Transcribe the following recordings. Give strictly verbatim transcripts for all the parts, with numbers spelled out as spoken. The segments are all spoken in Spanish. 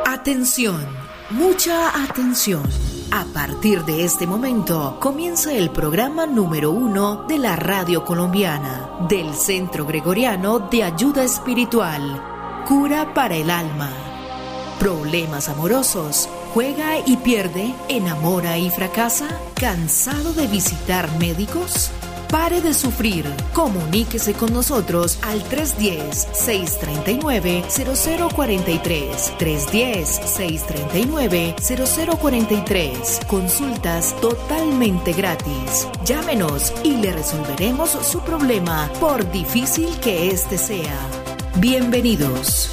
Atención, mucha atención. A partir de este momento comienza el programa número uno de la radio colombiana, del Centro Gregoriano de Ayuda Espiritual, Cura para el Alma. Problemas amorosos, juega y pierde, enamora y fracasa, ¿cansado de visitar médicos? Pare de sufrir, comuníquese con nosotros al tres uno cero, seis tres nueve, cero cero cuatro tres, tres uno cero, seis tres nueve, cero cero cuatro tres. Consultas totalmente gratis. Llámenos y le resolveremos su problema, por difícil que este sea. Bienvenidos.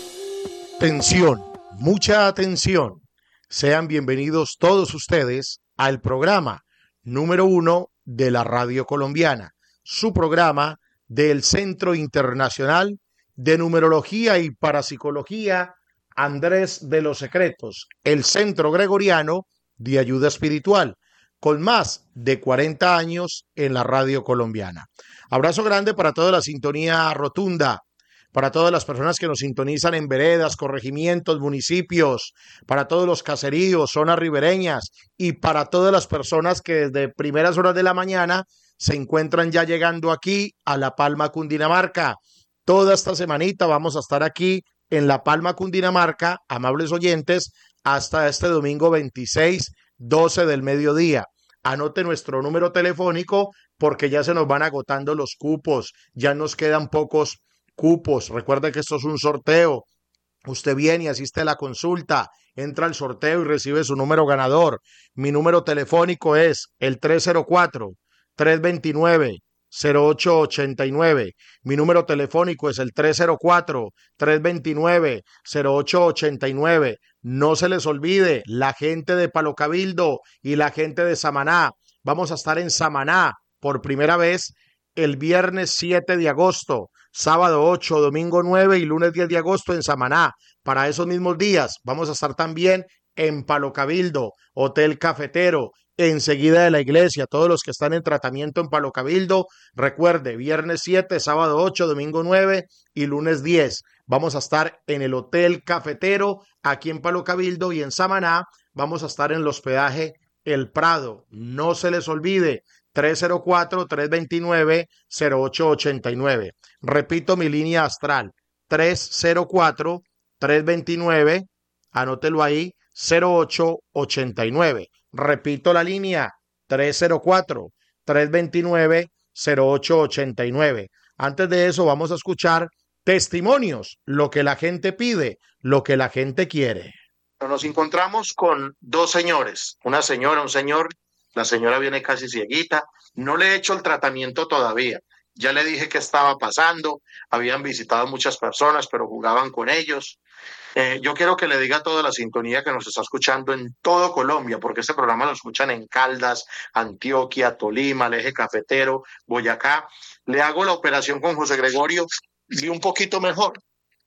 Atención, mucha atención. Sean bienvenidos todos ustedes al programa número uno de la radio colombiana, su programa del Centro Internacional de Numerología y Parapsicología Andrés de los Secretos, el Centro Gregoriano de Ayuda Espiritual, con más de cuarenta años en la radio colombiana. Abrazo grande para toda la sintonía rotunda, para todas las personas que nos sintonizan en veredas, corregimientos, municipios, para todos los caseríos, zonas ribereñas y para todas las personas que desde primeras horas de la mañana se encuentran ya llegando aquí a La Palma, Cundinamarca. Toda esta semanita vamos a estar aquí en La Palma, Cundinamarca, amables oyentes, hasta este domingo veintiséis, doce del mediodía. Anote nuestro número telefónico porque ya se nos van agotando los cupos, ya nos quedan pocos cupos. Recuerde que esto es un sorteo. Usted viene y asiste a la consulta, entra al sorteo y recibe su número ganador. Mi número telefónico es el tres cero cuatro, tres dos nueve, cero ocho ocho nueve. Mi número telefónico es el tres cero cuatro, tres dos nueve, cero ocho ocho nueve. No se les olvide, la gente de Palo Cabildo y la gente de Samaná. Vamos a estar en Samaná por primera vez el viernes siete de agosto, sábado ocho, domingo nueve y lunes diez de agosto en Samaná. Para esos mismos días vamos a estar también en Palo Cabildo, Hotel Cafetero, enseguida de la iglesia. Todos los que están en tratamiento en Palo Cabildo, recuerde, viernes siete, sábado ocho, domingo nueve y lunes diez. Vamos a estar en el Hotel Cafetero, aquí en Palo Cabildo, y en Samaná vamos a estar en el hospedaje El Prado. No se les olvide, tres cero cuatro, tres dos nueve, cero ocho ocho nueve. Repito mi línea astral, tres cero cuatro, tres dos nueve, anótelo ahí, cero ocho ocho nueve. Repito la línea, tres cero cuatro, tres dos nueve, cero ocho ocho nueve. Antes de eso vamos a escuchar testimonios, lo que la gente pide, lo que la gente quiere. Nos encontramos con dos señores, una señora, un señor. La señora viene casi cieguita, no le he hecho el tratamiento todavía. Ya le dije qué estaba pasando, habían visitado muchas personas, pero jugaban con ellos. Eh, yo quiero que le diga a toda la sintonía que nos está escuchando en todo Colombia, porque este programa lo escuchan en Caldas, Antioquia, Tolima, el Eje Cafetero, Boyacá. Le hago la operación con José Gregorio y un poquito mejor.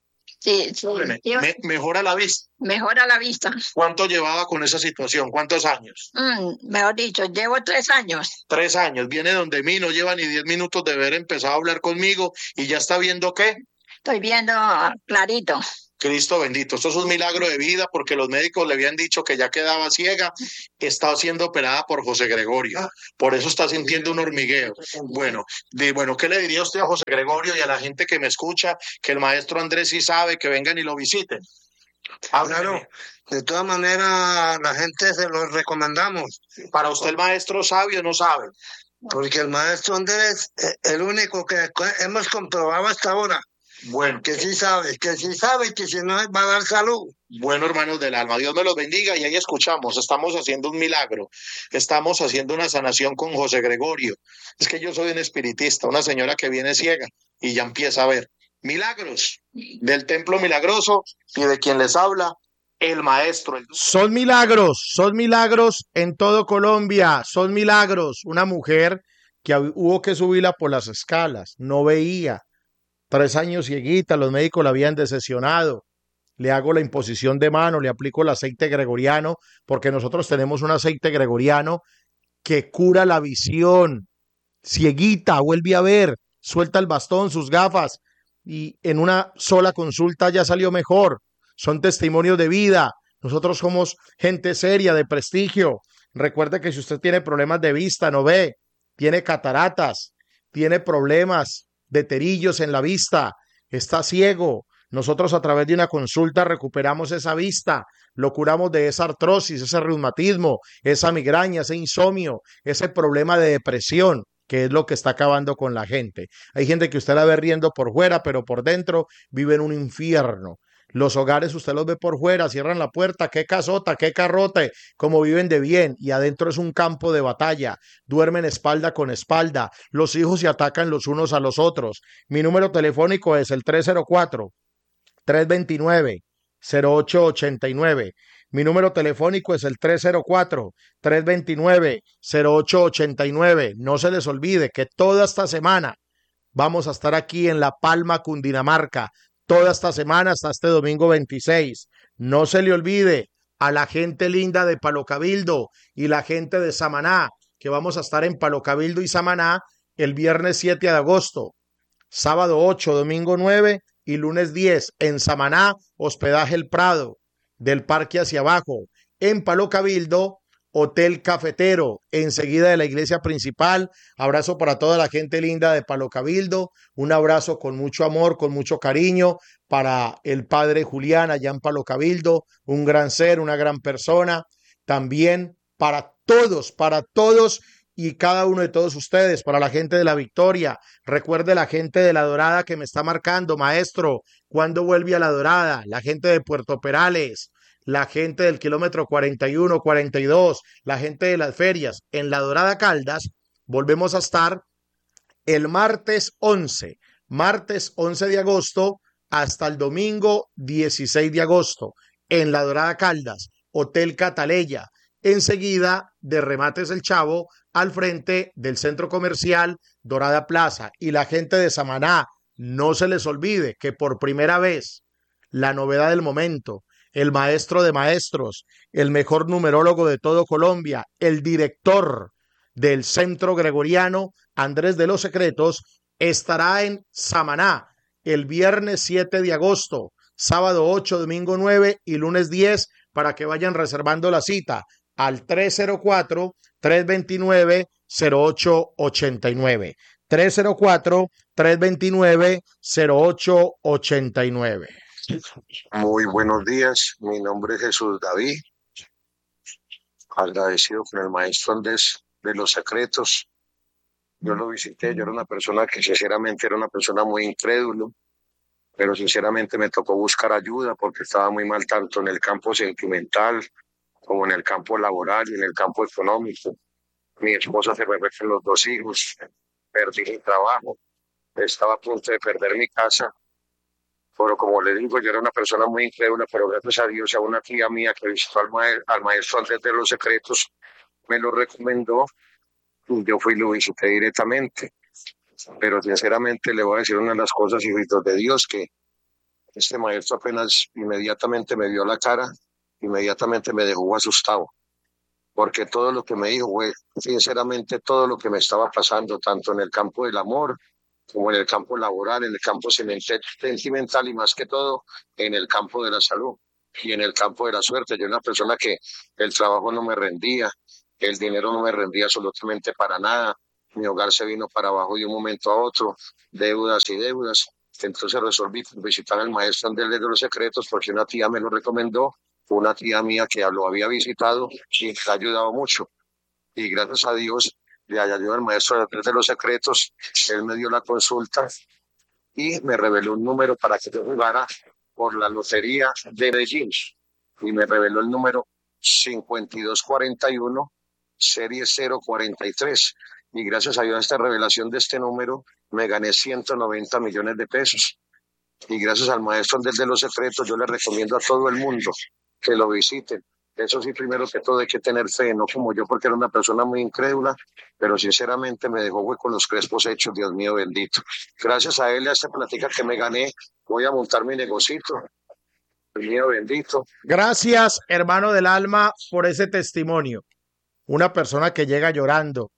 Sí, sí. Me, mejora la vista. Mejora la vista. ¿Cuánto llevaba con esa situación? ¿Cuántos años? Mm, mejor dicho, llevo tres años. Tres años. Viene donde mí, no lleva ni diez minutos de haber empezado a hablar conmigo y ya está viendo ¿qué? Estoy viendo clarito. Cristo bendito. Esto es un milagro de vida porque los médicos le habían dicho que ya quedaba ciega. Está siendo operada por José Gregorio. Por eso está sintiendo un hormigueo. Bueno, de, bueno, ¿qué le diría usted a José Gregorio y a la gente que me escucha que el maestro Andrés sí sabe, que vengan y lo visiten? Claro, de todas maneras la gente se lo recomendamos. ¿Para usted el maestro sabe o no sabe? Porque el maestro Andrés es el único que hemos comprobado hasta ahora. Bueno, que sí sabe, que sí sabe, que si no va a dar salud. Bueno, hermanos del alma, Dios me los bendiga y ahí escuchamos, estamos haciendo un milagro, estamos haciendo una sanación con José Gregorio. Es que yo soy un espiritista, una señora que viene ciega y ya empieza a ver milagros del templo milagroso y de quien les habla, el maestro. El... Son milagros, son milagros en todo Colombia, son milagros. Una mujer que hubo que subirla por las escalas, no veía. Tres años cieguita, los médicos la habían decepcionado. Le hago la imposición de mano, le aplico el aceite gregoriano, porque nosotros tenemos un aceite gregoriano que cura la visión. Cieguita, vuelve a ver, suelta el bastón, sus gafas, y en una sola consulta ya salió mejor. son testimonios de vida. Nosotros somos gente seria, de prestigio. Recuerde que si usted tiene problemas de vista, no ve, tiene cataratas, tiene problemas de terillos en la vista, está ciego, nosotros a través de una consulta recuperamos esa vista, lo curamos de esa artrosis, ese reumatismo, esa migraña, ese insomnio, ese problema de depresión, que es lo que está acabando con la gente. Hay gente que usted la ve riendo por fuera, pero por dentro vive en un infierno. Los hogares usted los ve por fuera, cierran la puerta, qué casota, qué carrote, cómo viven de bien, y adentro es un campo de batalla, duermen espalda con espalda, los hijos se atacan los unos a los otros. Mi número telefónico es el tres cero cuatro, tres dos nueve, cero ocho ocho nueve. Mi número telefónico es el tres cero cuatro, tres dos nueve, cero ocho ocho nueve. No se les olvide que toda esta semana vamos a estar aquí en La Palma, Cundinamarca, toda esta semana hasta este domingo veintiséis. No se le olvide a la gente linda de Palo Cabildo y la gente de Samaná, que vamos a estar en Palo Cabildo y Samaná el viernes siete de agosto, sábado ocho, domingo nueve y lunes diez. En Samaná, hospedaje El Prado, del parque hacia abajo. En Palo Cabildo, Hotel Cafetero, enseguida de la iglesia principal. Abrazo para toda la gente linda de Palo Cabildo, un abrazo con mucho amor, con mucho cariño para el padre Julián allá en Palo Cabildo, un gran ser, una gran persona. También para todos, para todos y cada uno de todos ustedes, para la gente de La Victoria. Recuerde la gente de La Dorada que me está marcando, maestro, ¿cuándo vuelve a La Dorada? La gente de Puerto Perales, la gente del kilómetro cuarenta y uno, cuarenta y dos, la gente de las ferias. En La Dorada Caldas volvemos a estar el martes once, martes once de agosto hasta el domingo dieciséis de agosto en La Dorada Caldas, Hotel Cataleya, enseguida de Remates El Chavo, al frente del centro comercial Dorada Plaza. Y la gente de Samaná, no se les olvide que por primera vez, la novedad del momento, el maestro de maestros, el mejor numerólogo de todo Colombia, el director del Centro Gregoriano, Andrés de los Secretos, estará en Samaná el viernes siete de agosto, sábado ocho, domingo nueve y lunes diez, para que vayan reservando la cita al tres cero cuatro, tres dos nueve, cero ocho ocho nueve. tres cero cuatro, tres dos nueve, cero ocho ocho nueve. Muy buenos días, mi nombre es Jesús David, agradecido con el maestro Andrés de los Secretos. Yo lo visité, yo era una persona que sinceramente era una persona muy incrédulo, pero sinceramente me tocó buscar ayuda porque estaba muy mal tanto en el campo sentimental como en el campo laboral y en el campo económico. Mi esposa se me fue con los dos hijos, perdí mi trabajo, estaba a punto de perder mi casa. Pero como le digo, yo era una persona muy incrédula, pero gracias a Dios, a una tía mía que visitó al, maestro, al maestro Andrés de los Secretos, me lo recomendó y yo fui y lo visité directamente. Pero sinceramente le voy a decir una de las cosas, hijitos de Dios, que este maestro apenas inmediatamente me vio la cara, inmediatamente me dejó asustado, porque todo lo que me dijo fue sinceramente todo lo que me estaba pasando, tanto en el campo del amor, como en el campo laboral, en el campo sentimental y más que todo en el campo de la salud y en el campo de la suerte. Yo era una persona que el trabajo no me rendía, el dinero no me rendía absolutamente para nada, mi hogar se vino para abajo de un momento a otro, deudas y deudas. Entonces resolví visitar al maestro Andrés de los Secretos porque una tía me lo recomendó, una tía mía que lo había visitado y me ha ayudado mucho. Y gracias a Dios, le ayudó al maestro de los Secretos, él me dio la consulta y me reveló un número para que yo jugara por la lotería de Medellín. Y me reveló el número cincuenta y dos cuarenta y uno, serie cero cuarenta y tres. Y gracias a Dios a esta revelación de este número, me gané ciento noventa millones de pesos. Y gracias al maestro de los Secretos, yo le recomiendo a todo el mundo que lo visiten. Eso sí, primero que todo hay que tener fe, no como yo, porque era una persona muy incrédula, pero sinceramente me dejó con los crespos hechos, Dios mío bendito. Gracias a él, a esta plática que me gané, voy a montar mi negocito. Dios mío bendito. Gracias, hermano del alma, por ese testimonio. Una persona que llega llorando,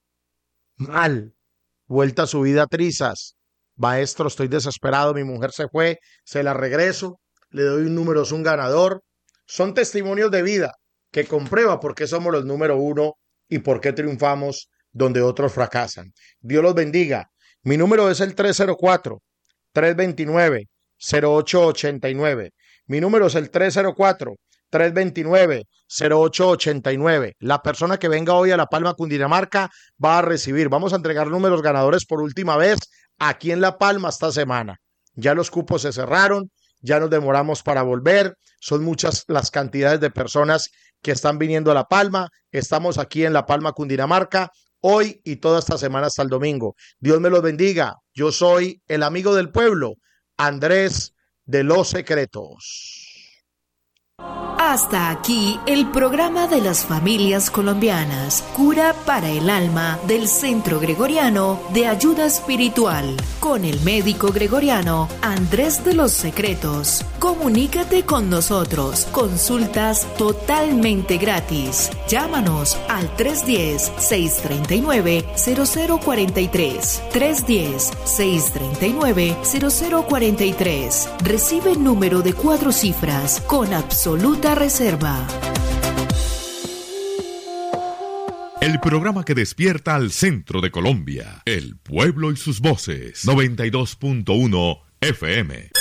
mal, vuelta a su vida a trizas. Maestro, estoy desesperado, mi mujer se fue, se la regreso. le doy un número, es un ganador. Son testimonios de vida que comprueba por qué somos los número uno y por qué triunfamos donde otros fracasan. Dios los bendiga. Mi número es el tres cero cuatro, tres dos nueve, cero ocho ocho nueve. Mi número es el tres cero cuatro, tres dos nueve, cero ocho ocho nueve. La persona que venga hoy a La Palma, Cundinamarca, va a recibir. Vamos a entregar números ganadores por última vez aquí en La Palma esta semana. Ya los cupos se cerraron, ya nos demoramos para volver. Son muchas las cantidades de personas que están viniendo a La Palma. Estamos aquí en La Palma, Cundinamarca, hoy y toda esta semana hasta el domingo. Dios me los bendiga. Yo soy el amigo del pueblo, Andrés de los Secretos. Hasta aquí el programa de las familias colombianas, Cura para el Alma del Centro Gregoriano de Ayuda Espiritual, con el médico gregoriano Andrés de los Secretos. Comunícate con nosotros, consultas totalmente gratis. Llámanos al tres uno cero, seis tres nueve, cero cero cuatro tres, tres uno cero, seis tres nueve, cero cero cuatro tres. Recibe el número de cuatro cifras con absoluta reserva. El programa que despierta al centro de Colombia, el pueblo y sus voces, noventa y dos punto uno F M.